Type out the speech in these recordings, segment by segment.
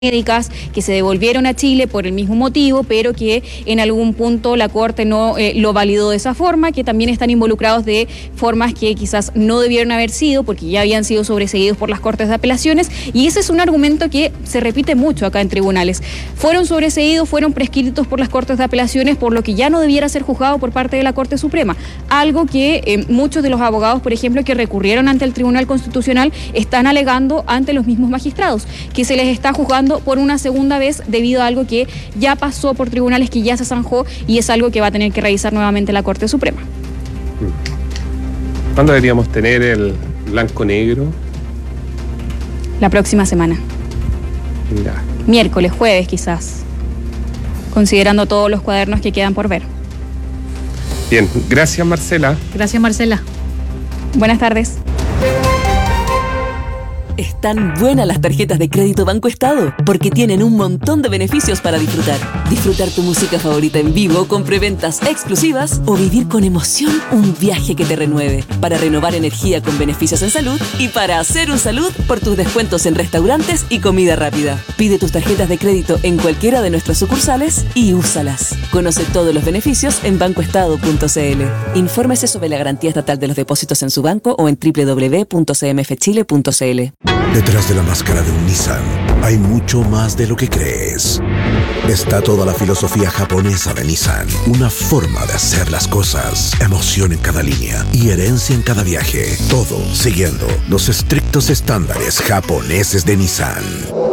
médicas que se devolvieron a Chile por el mismo motivo, pero que en algún punto la Corte no lo validó de esa forma, que también están involucrados de formas que quizás no debieron haber sido, porque ya habían sido sobreseídos por las Cortes de Apelaciones, y ese es un argumento que se repite mucho acá en tribunales. Fueron sobreseídos, fueron prescritos por las Cortes de Apelaciones, por lo que ya no debiera ser juzgado por parte de la Corte Suprema, algo que muchos de los abogados, por ejemplo, que recurrieron ante el Tribunal Constitucional, están alegando ante los mismos magistrados, que se les está juzgando por una segunda vez debido a algo que ya pasó por tribunales, que ya se zanjó, y es algo que va a tener que revisar nuevamente la Corte Suprema. ¿Cuándo deberíamos tener el blanco-negro? La próxima semana. Ya. Miércoles, jueves quizás, considerando todos los cuadernos que quedan por ver. Bien, gracias Marcela. Gracias Marcela. Buenas tardes. Están buenas las tarjetas de crédito Banco Estado porque tienen un montón de beneficios para disfrutar. Disfrutar tu música favorita en vivo con preventas exclusivas o vivir con emoción un viaje que te renueve. Para renovar energía con beneficios en salud y para hacer un salud por tus descuentos en restaurantes y comida rápida. Pide tus tarjetas de crédito en cualquiera de nuestras sucursales y úsalas. Conoce todos los beneficios en bancoestado.cl. Infórmese sobre la garantía estatal de los depósitos en su banco o en www.cmfchile.cl. Detrás de la máscara de un Nissan hay mucho más de lo que crees. Está toda la filosofía japonesa de Nissan, una forma de hacer las cosas, emoción en cada línea y herencia en cada viaje, todo siguiendo los estrictos estándares japoneses de Nissan.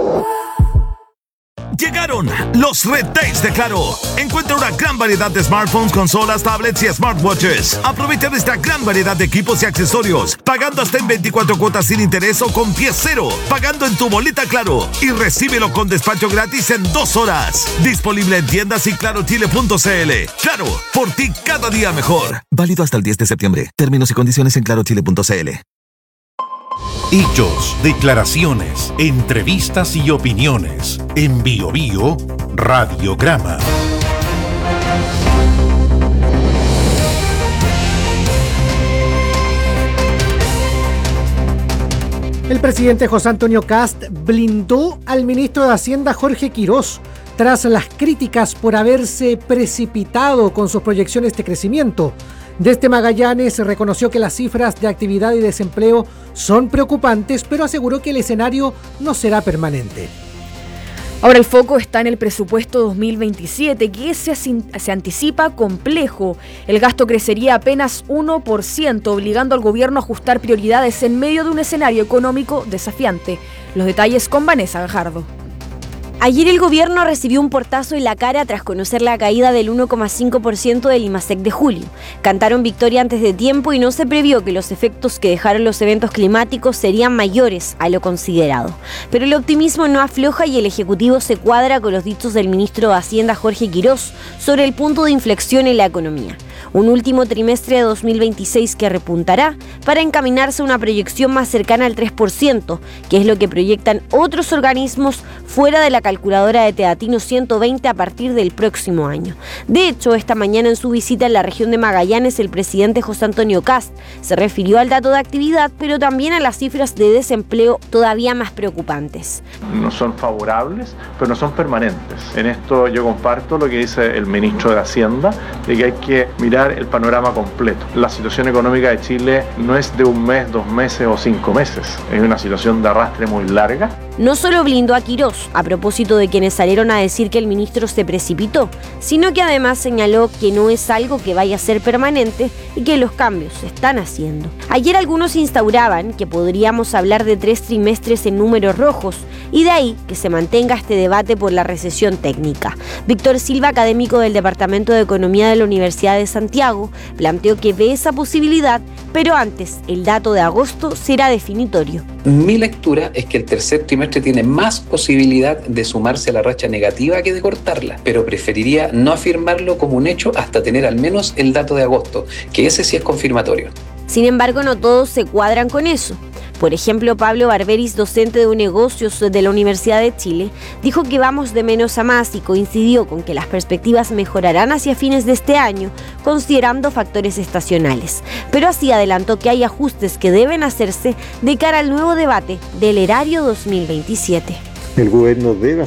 Llegaron los Red Days de Claro. Encuentra una gran variedad de smartphones, consolas, tablets y smartwatches. Aprovecha esta gran variedad de equipos y accesorios, pagando hasta en 24 cuotas sin interés o con pie cero, pagando en tu boleta Claro y recíbelo con despacho gratis en 2 horas. Disponible en tiendas y clarochile.cl. Claro, por ti cada día mejor. Válido hasta el 10 de septiembre. Términos y condiciones en clarochile.cl. Hechos, declaraciones, entrevistas y opiniones. En Bio Bio, Radiograma. El presidente José Antonio Kast blindó al ministro de Hacienda Jorge Quirós tras las críticas por haberse precipitado con sus proyecciones de crecimiento. Desde Magallanes reconoció que las cifras de actividad y desempleo son preocupantes, pero aseguró que el escenario no será permanente. Ahora el foco está en el presupuesto 2027, que se anticipa complejo. El gasto crecería apenas 1%, obligando al gobierno a ajustar prioridades en medio de un escenario económico desafiante. Los detalles con Vanessa Gajardo. Ayer el gobierno recibió un portazo en la cara tras conocer la caída del 1,5% del IMASEC de julio. Cantaron victoria antes de tiempo y no se previó que los efectos que dejaron los eventos climáticos serían mayores a lo considerado. Pero el optimismo no afloja y el Ejecutivo se cuadra con los dichos del ministro de Hacienda Jorge Quirós sobre el punto de inflexión en la economía. Un último trimestre de 2026 que repuntará para encaminarse a una proyección más cercana al 3%, que es lo que proyectan otros organismos fuera de la calculadora de Teatino 120 a partir del próximo año. De hecho, esta mañana en su visita en la región de Magallanes, el presidente José Antonio Kast se refirió al dato de actividad, pero también a las cifras de desempleo todavía más preocupantes. No son favorables, pero no son permanentes. En esto yo comparto lo que dice el ministro de Hacienda, de que hay que mirar el panorama completo. La situación económica de Chile no es de 1 mes, 2 meses o 5 meses. Es una situación de arrastre muy larga. No solo blindó a Quirós, a propósito de quienes salieron a decir que el ministro se precipitó, sino que además señaló que no es algo que vaya a ser permanente y que los cambios se están haciendo. Ayer algunos instauraban que podríamos hablar de 3 trimestres en números rojos, y de ahí que se mantenga este debate por la recesión técnica. Víctor Silva, académico del Departamento de Economía de la Universidad de Santiago, planteó que ve esa posibilidad, pero antes, el dato de agosto será definitorio. Mi lectura es que el tercer trimestre tiene más posibilidad de sumarse a la racha negativa que de cortarla, pero preferiría no afirmarlo como un hecho hasta tener al menos el dato de agosto, que ese sí es confirmatorio. Sin embargo, no todos se cuadran con eso. Por ejemplo, Pablo Barberis, docente de negocios de la Universidad de Chile, dijo que vamos de menos a más y coincidió con que las perspectivas mejorarán hacia fines de este año, considerando factores estacionales. Pero así adelantó que hay ajustes que deben hacerse de cara al nuevo debate del erario 2027. El gobierno debe